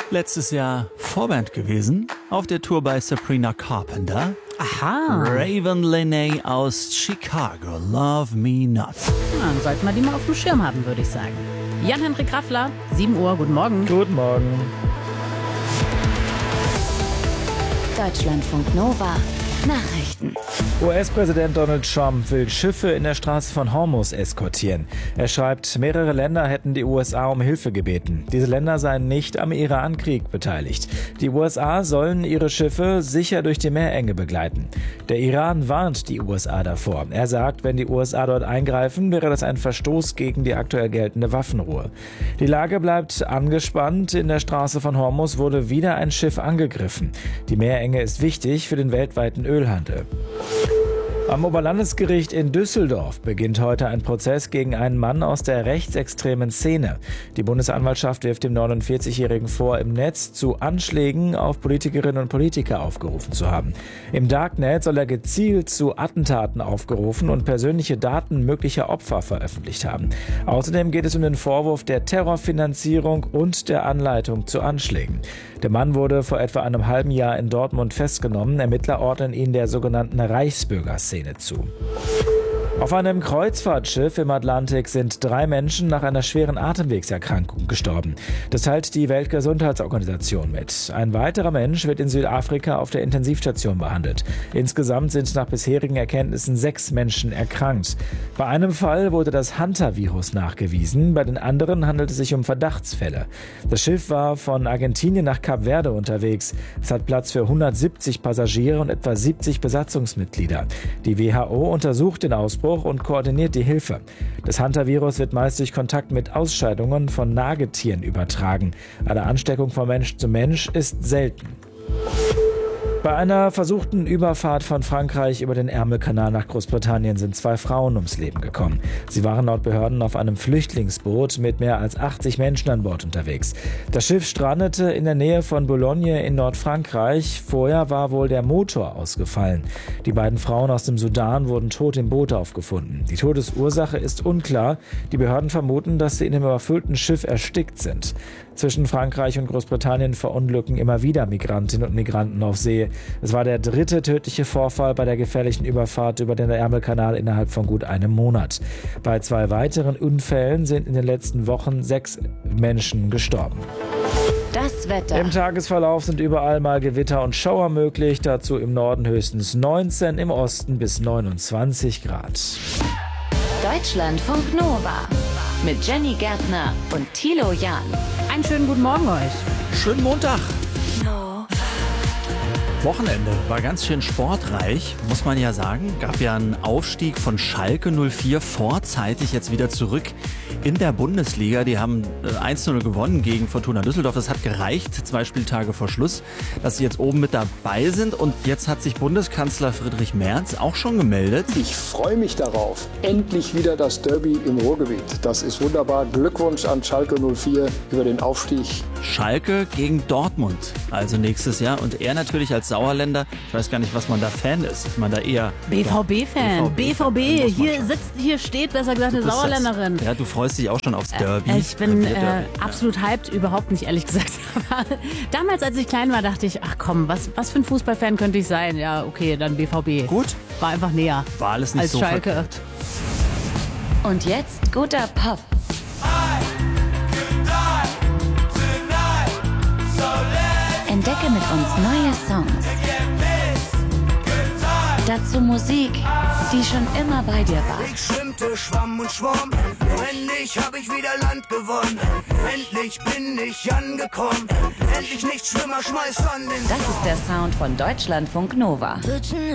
Letztes Jahr Vorband gewesen auf der Tour bei Sabrina Carpenter. Aha. Raven Lenae aus Chicago, Love Me Not. Ja, dann sollten wir die mal auf dem Schirm haben, würde ich sagen. Jan-Henrik Raffler, 7 Uhr, guten Morgen. Guten Morgen. Deutschlandfunk Nova. Nachrichten. US-Präsident Donald Trump will Schiffe in der Straße von Hormuz eskortieren. Er schreibt, mehrere Länder hätten die USA um Hilfe gebeten. Diese Länder seien nicht am Irankrieg beteiligt. Die USA sollen ihre Schiffe sicher durch die Meerenge begleiten. Der Iran warnt die USA davor. Er sagt, wenn die USA dort eingreifen, wäre das ein Verstoß gegen die aktuell geltende Waffenruhe. Die Lage bleibt angespannt. In der Straße von Hormuz wurde wieder ein Schiff angegriffen. Die Meerenge ist wichtig für den weltweiten Ölhandel. Am Oberlandesgericht in Düsseldorf beginnt heute ein Prozess gegen einen Mann aus der rechtsextremen Szene. Die Bundesanwaltschaft wirft dem 49-Jährigen vor, im Netz zu Anschlägen auf Politikerinnen und Politiker aufgerufen zu haben. Im Darknet soll er gezielt zu Attentaten aufgerufen und persönliche Daten möglicher Opfer veröffentlicht haben. Außerdem geht es um den Vorwurf der Terrorfinanzierung und der Anleitung zu Anschlägen. Der Mann wurde vor etwa einem halben Jahr in Dortmund festgenommen. Ermittler ordnen ihn der sogenannten Reichsbürgerszene zu. Auf einem Kreuzfahrtschiff im Atlantik sind 3 Menschen nach einer schweren Atemwegserkrankung gestorben. Das teilt die Weltgesundheitsorganisation mit. Ein weiterer Mensch wird in Südafrika auf der Intensivstation behandelt. Insgesamt sind nach bisherigen Erkenntnissen 6 Menschen erkrankt. Bei einem Fall wurde das Hunter-Virus nachgewiesen, bei den anderen handelt es sich um Verdachtsfälle. Das Schiff war von Argentinien nach Kap Verde unterwegs. Es hat Platz für 170 Passagiere und etwa 70 Besatzungsmitglieder. Die WHO untersucht den Ausbruch und koordiniert die Hilfe. Das Hunter-Virus wird meist durch Kontakt mit Ausscheidungen von Nagetieren übertragen. Eine Ansteckung von Mensch zu Mensch ist selten. Bei einer versuchten Überfahrt von Frankreich über den Ärmelkanal nach Großbritannien sind 2 Frauen ums Leben gekommen. Sie waren laut Behörden auf einem Flüchtlingsboot mit mehr als 80 Menschen an Bord unterwegs. Das Schiff strandete in der Nähe von Boulogne in Nordfrankreich. Vorher war wohl der Motor ausgefallen. Die beiden Frauen aus dem Sudan wurden tot im Boot aufgefunden. Die Todesursache ist unklar. Die Behörden vermuten, dass sie in dem überfüllten Schiff erstickt sind. Zwischen Frankreich und Großbritannien verunglücken immer wieder Migrantinnen und Migranten auf See. Es war der 3. tödliche Vorfall bei der gefährlichen Überfahrt über den Ärmelkanal innerhalb von gut einem Monat. Bei 2 weiteren Unfällen sind in den letzten Wochen 6 Menschen gestorben. Das Wetter. Im Tagesverlauf sind überall mal Gewitter und Schauer möglich. Dazu im Norden höchstens 19, im Osten bis 29 Grad. Deutschlandfunk Nova. Mit Jenny Gärtner und Thilo Jahn. Einen schönen guten Morgen euch. Schönen Montag. Wochenende war ganz schön sportreich, muss man ja sagen. Gab ja einen Aufstieg von Schalke 04 vorzeitig jetzt wieder zurück in der Bundesliga. Die haben 1-0 gewonnen gegen Fortuna Düsseldorf. Das hat gereicht, 2 Spieltage vor Schluss, dass sie jetzt oben mit dabei sind. Und jetzt hat sich Bundeskanzler Friedrich Merz auch schon gemeldet. Ich freue mich darauf. Endlich wieder das Derby im Ruhrgebiet. Das ist wunderbar. Glückwunsch an Schalke 04 über den Aufstieg. Schalke gegen Dortmund, also nächstes Jahr. Und er natürlich als Sauerländer, ich weiß gar nicht, was man da Fan ist. Ist man da eher BVB-Fan. BVB. Hier steht, besser gesagt, eine Sauerländerin. Ja, du freust dich auch schon aufs Derby. Ich bin absolut hyped, überhaupt nicht, ehrlich gesagt. Aber damals, als ich klein war, dachte ich, ach komm, was für ein Fußballfan könnte ich sein? Ja, okay, dann BVB. Gut. War einfach näher. War alles nicht als so Schalke. verkehrt. Und jetzt guter Pop. Entdecke mit uns neue Songs. Dazu Musik, die schon immer bei dir war. Ich schwimmte, schwamm und schwamm. Endlich hab ich wieder Land gewonnen. Endlich bin ich angekommen. Endlich nicht schlimmer, schmeiß an den Das ist der Sound von Deutschlandfunk Nova.